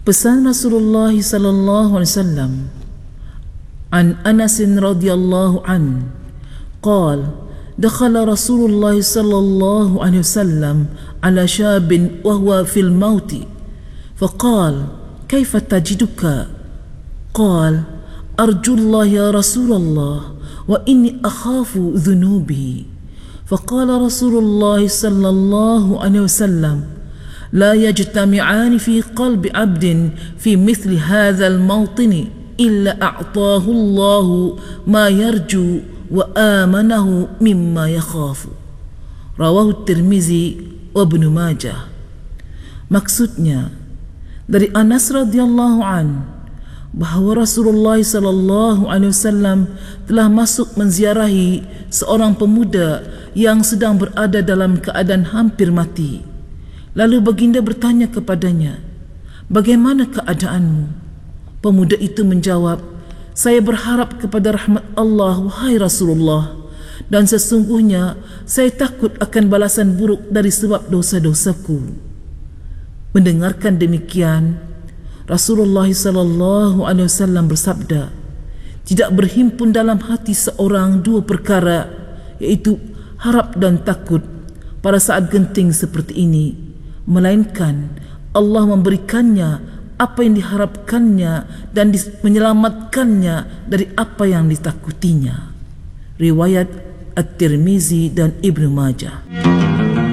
Pesan Rasulullah sallallahu alaihi wasallam an Anas radhiyallahu an qala dakhala Rasulullah sallallahu alaihi wasallam ala shabin wa huwa fil maut faqala kaifa tajiduka qala arju Allah ya Rasulullah wa inni akhafu dhunubi faqala Rasulullah sallallahu alaihi wasallam لا يجتمعان في قلب عبد في مثل هذا الموطن إلا أعطاه الله ما يرجو وآمنه مما يخاف. رواه الترمذي وابن ماجه. Maksudnya dari Anas radhiyallahu an bahawa Rasulullah sallallahu alaihi wasallam telah masuk menziarahi seorang pemuda yang sedang berada dalam keadaan hampir mati. Lalu baginda bertanya kepadanya, bagaimana keadaanmu? Pemuda itu menjawab, saya berharap kepada rahmat Allah, wahai Rasulullah, dan sesungguhnya saya takut akan balasan buruk dari sebab dosa-dosaku. Mendengarkan demikian, Rasulullah sallallahu alaihi wasallam bersabda, tidak berhimpun dalam hati seorang dua perkara, iaitu harap dan takut pada saat genting seperti ini, melainkan Allah memberikannya apa yang diharapkannya dan menyelamatkannya dari apa yang ditakutinya. Riwayat At-Tirmizi dan Ibnu Majah.